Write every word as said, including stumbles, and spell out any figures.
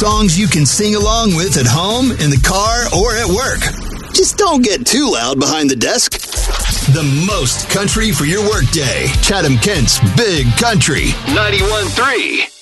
songs you can sing along with at home, in the car, or at work. Just don't get too loud behind the desk. The most country for your workday. Chatham Kent's Big Country. ninety-one point three